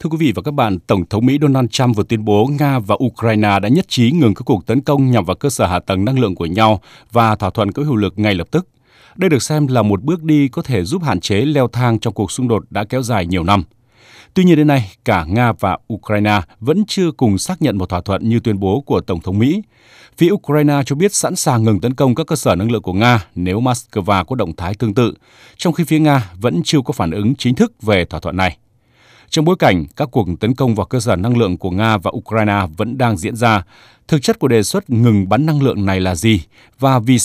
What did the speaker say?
Thưa quý vị và các bạn, Tổng thống Mỹ Donald Trump vừa tuyên bố Nga và Ukraine đã nhất trí ngừng các cuộc tấn công nhằm vào cơ sở hạ tầng năng lượng của nhau và thỏa thuận có hiệu lực ngay lập tức. Đây được xem là một bước đi có thể giúp hạn chế leo thang trong cuộc xung đột đã kéo dài nhiều năm. Tuy nhiên đến nay, cả Nga và Ukraine vẫn chưa cùng xác nhận một thỏa thuận như tuyên bố của Tổng thống Mỹ. Phía Ukraine cho biết sẵn sàng ngừng tấn công các cơ sở năng lượng của Nga nếu Moscow có động thái tương tự, trong khi phía Nga vẫn chưa có phản ứng chính thức về thỏa thuận này. Trong bối cảnh các cuộc tấn công vào cơ sở năng lượng của Nga và Ukraine vẫn đang diễn ra, thực chất của đề xuất ngừng bắn năng lượng này là gì và vì